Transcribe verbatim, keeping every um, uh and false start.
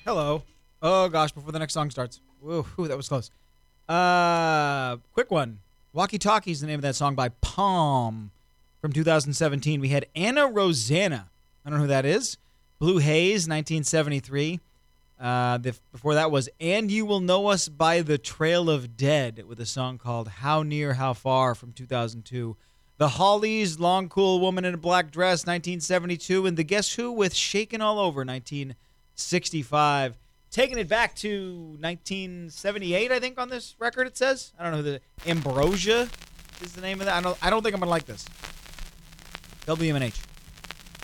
Hello. Oh, gosh, before the next song starts. Whoa, whew, that was close. Uh, quick one. Walkie Talkie is the name of that song by Palm from two thousand seventeen. We had Anna Rosanna. I don't know who that is. Blue Haze, nineteen seventy-three. Uh, the, before that was And You Will Know Us by the Trail of Dead with a song called How Near, How Far from two thousand two. The Hollies, Long Cool Woman in a Black Dress, nineteen seventy-two. And the Guess Who with Shakin' All Over, nineteen sixty-five. Taking it back to nineteen seventy-eight, I think, on this record it says. I don't know who the Ambrosia is the name of that. I don't, I don't think I'm going to like this. W M N H.